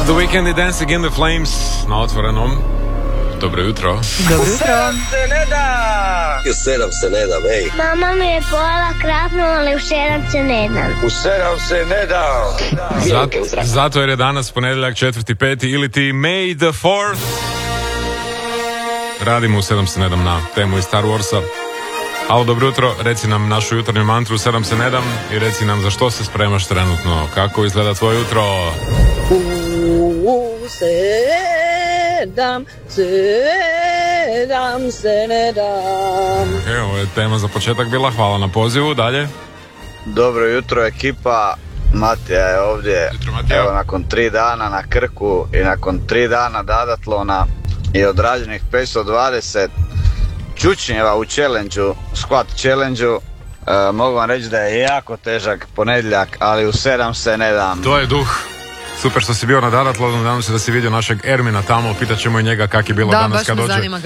The Weeknd i Dancing in the Flames na otvorenom. Dobro jutro. Dobro jutro. U 7 se ne dam, ej. Mama mi je pojela krapnu, ali u 7 se ne dam. U 7 se ne dam. Zato jer je danas ponedjeljak 4.5. ili ti May the 4th. Radimo u 7 se ne dam na temu iz Star Warsa. Alo, dobro jutro, reci nam našu jutarnju mantru 7 se ne dam i reci nam za što se spremaš trenutno, kako izgleda tvoje jutro. Sedam se ne dam. Evo je tema za početak bila, hvala na pozivu, dalje. Dobro jutro ekipa, Matija je ovdje. Jutro, Matija. Evo nakon 3 dana na Krku i nakon 3 dana dadatlona i odrađenih 520 čučnjeva u challenge-u, squat challenge-u, mogu vam reći da je jako težak ponedjeljak, ali u 7 se ne dam. To je duh. Super što si bio na dadatlonu, nadam se da si vidio našeg Ermina tamo, pitat ćemo i njega kak je bilo danas kad dođe.